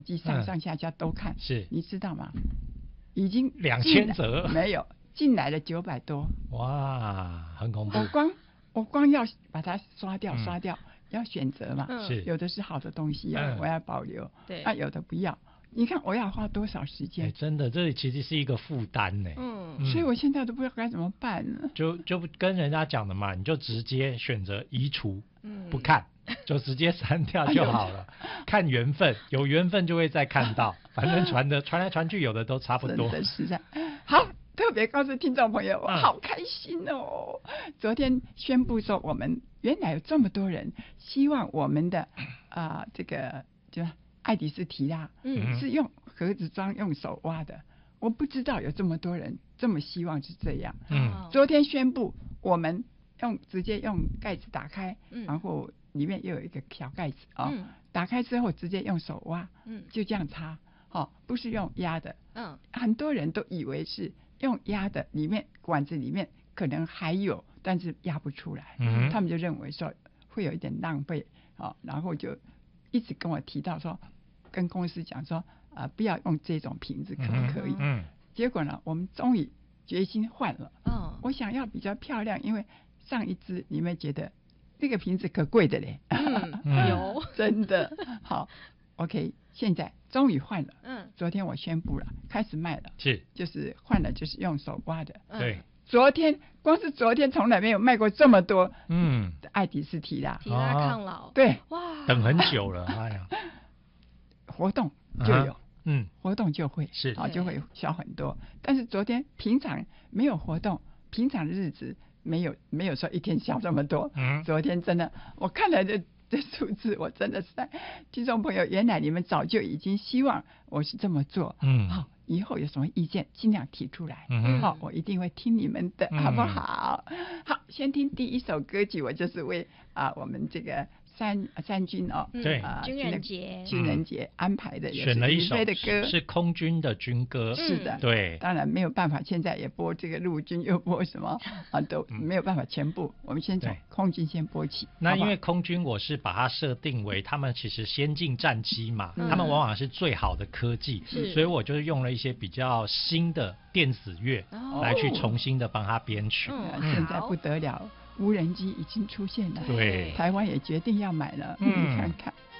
机上下家都看， 是， 你知道吗？已经 2000则没有进来了900多， 哇，很恐怖。 我光要把它刷掉，要选择嘛， 是有的是好的东西啊，我要保留， 对， 有的不要。你看我要花多少时间？ 真的，这其实是一个负担呢。 所以我现在都不知道该怎么办呢。 就跟人家讲的嘛，你就直接选择移除，不看，就直接删掉就好了。看缘分，有缘分就会再看到，反正传来传去，有的都差不多。 真的是这样。好，特别告诉听众朋友，我好开心哦！昨天宣布说，我们原来有这么多人希望我们的这个就爱迪斯提拉，是用盒子装，用手挖的。我不知道有这么多人这么希望是这样。昨天宣布我们直接用盖子打开，然后里面又有一个小盖子打开之后直接用手挖，就这样插，不是用压的。很多人都以为是用压的，里面管子里面可能还有，但是压不出来，他们就认为说会有一点浪费，然后就一直跟我提到说，跟公司讲说不要用这种瓶子，可不可以？结果呢，我们终于决心换了。我想要比较漂亮，因为上一支你们觉得那个瓶子可贵的嘞。 有真的好 ，OK， 现在终于换了。昨天我宣布了，开始卖了。就是换了，就是用手挖的。 对。 光是昨天从来没有卖过这么多。爱迪斯提拉抗老。 对。 哇。 等很久了，哎呀。 活动就有。活动就会是就会小很多。但是昨天平常没有活动，平常的日子没有说一天小这么多。昨天真的，我看了这数字，我真的是听众朋友，原来你们早就已经希望我是这么做。好，以后有什么意见尽量提出来。好，我一定会听你们的，好不好？好，先听第一首歌曲，我就是为我们这个三军对， 军人节安排的， 选了一首的歌， 是空军的军歌。 是的， 对， 当然没有办法，现在也播这个陆军，又播什么都没有办法全部。我们先从空军先播起。 那因为空军，我是把它设定为他们其实先进战机嘛，他们往往是最好的科技，所以我就是用了一些比较新的电子乐来去重新的帮它编曲。 现在不得了。无人机已经出现了， 对， 台湾也决定要买了。你看看，